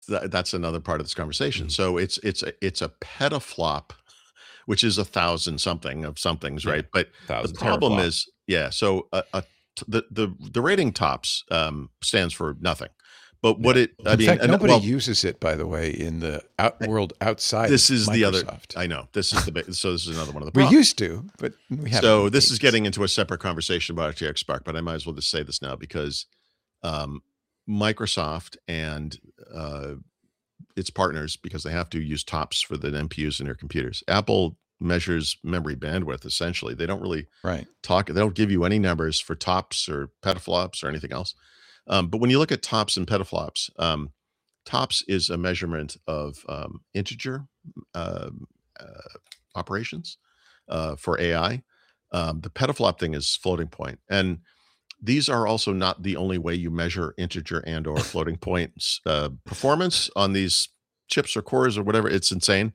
that's another part of this conversation. Mm. So it's a petaflop, which is 1,000 something of somethings, Yeah, right? But the 1,000 problem teraflop. is, yeah. So the rating tops stands for nothing. But what Yeah. it, I In mean, fact, and nobody well, uses it, by the way, in the world outside this of is the other. Microsoft. I know this is the big. So this is another one of the We problems. used to, but we haven't So in this is ages. getting into a separate conversation about RTX Spark, but I might as well just say this now because um, Microsoft and its partners, because they have to use tops for the NPUs in their computers. Apple measures memory bandwidth essentially. They don't really Right. they don't give you any numbers for tops or petaflops or anything else. But when you look at tops and petaflops, tops is a measurement of integer um, operations for AI. The petaflop thing is floating point, and these are also not the only way you measure integer and or floating points performance on these chips or cores or whatever. It's insane.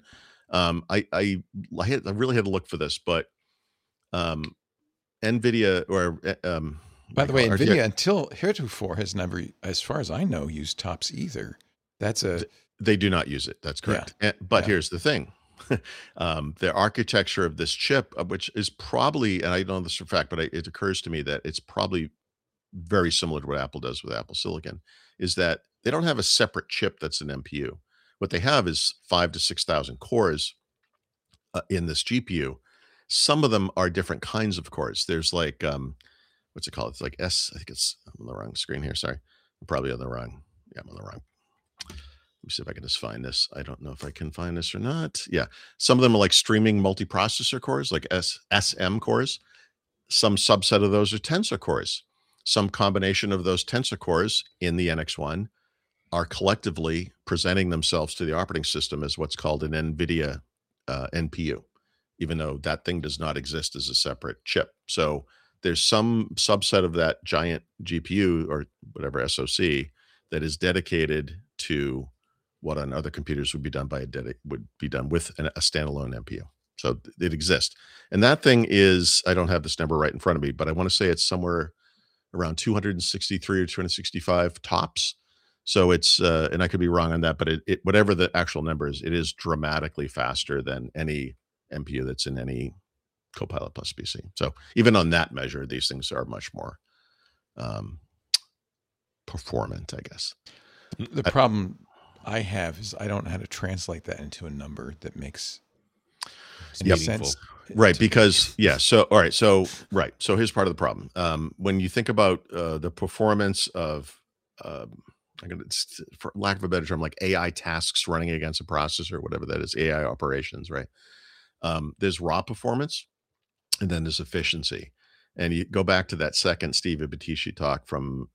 I really had to look for this, but um, NVIDIA or what By do you the call way, it? RTX, NVIDIA until heretofore has never, as far as I know, used tops either. That's a, they do not use it. That's yeah, correct. But yeah. here's the thing. The architecture of this chip, which is probably, and I don't know this for a fact, but it occurs to me that it's probably very similar to what Apple does with Apple Silicon, is that they don't have a separate chip that's an NPU. What they have is 5 to 6,000 cores in this GPU. Some of them are different kinds of cores. There's like what's it called? It's like I think it's, I'm on the wrong screen here. Sorry. I'm probably on the wrong. Yeah, I'm on the wrong. Let me see if I can just find this. I don't know if I can find this or not. Yeah. Some of them are like streaming multiprocessor cores, like SM cores. Some subset of those are tensor cores. Some combination of those tensor cores in the NX1 are collectively presenting themselves to the operating system as what's called an NVIDIA NPU, even though that thing does not exist as a separate chip. So there's some subset of that giant GPU or whatever SoC that is dedicated to what on other computers would be done would be done with a standalone NPU. So it exists. And that thing is, I don't have this number right in front of me, but I want to say it's somewhere around 263 or 265 tops. So it's, and I could be wrong on that, but whatever the actual number is, it is dramatically faster than any NPU that's in any Copilot Plus PC. So even on that measure, these things are much more um, performant, I guess. The problem I have is I don't know how to translate that into a number that makes any Yep. sense. Right, because yeah. So all right, so right. So here's part of the problem. When you think about the performance of, for lack of a better term, like AI tasks running against a processor, whatever that is, AI operations, right? There's raw performance, and then there's efficiency. And you go back to that second Steve Abatishi talk from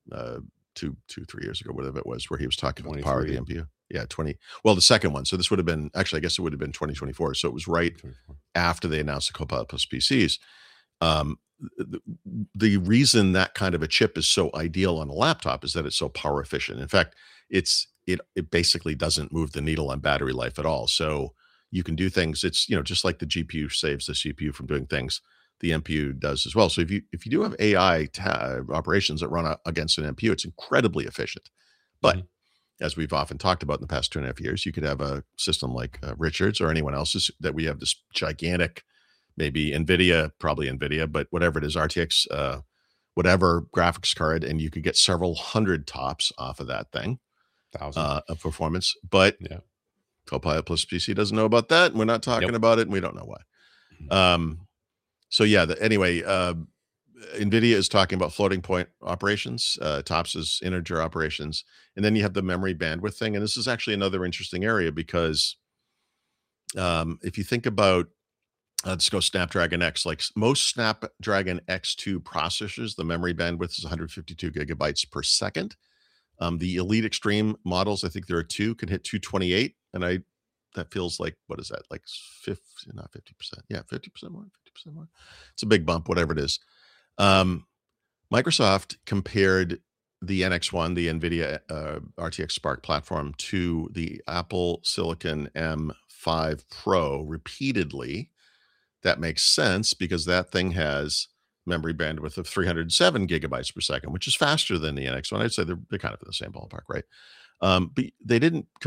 3 years ago, whatever it was, where he was talking about the power of the 23. NPU. Yeah, 20. Well, the second one. So this would have been, actually, I guess it would have been 2024. So it was right 24. after they announced the Copilot Plus PCs. Um, the, the reason that kind of a chip is so ideal on a laptop is that it's so power efficient. In fact, it basically doesn't move the needle on battery life at all. So you can do things. It's just like the GPU saves the CPU from doing things, the NPU does as well. So if you do have AI operations that run against an NPU, it's incredibly efficient. But Mhm. as we've often talked about in the past 2.5 years, you could have a system like Richard's or anyone else's that we have this gigantic, maybe NVIDIA, probably NVIDIA, but whatever it is, RTX, whatever graphics card, and you could get several hundred tops off of that thing 1,000. of performance. But Yeah. Copilot Plus PC doesn't know about that, and we're not talking Yep. about it, and we don't know why. Mhm. So yeah, anyway, NVIDIA is talking about floating point operations, tops is integer operations, and then you have the memory bandwidth thing. And this is actually another interesting area because if you think about, let's go Snapdragon X, like most Snapdragon X2 processors, the memory bandwidth is 152 gigabytes per second. The Elite Extreme models, I think there are two, can hit 228, and that feels like, what is that, like 50, not 50%, yeah, 50% more, 50% more. It's a big bump, whatever it is. Microsoft compared the NX1, the NVIDIA RTX Spark platform, to the Apple Silicon M5 Pro repeatedly. That makes sense because that thing has memory bandwidth of 307 gigabytes per second, which is faster than the NX1. I'd say they're kind of in the same ballpark, right? But they didn't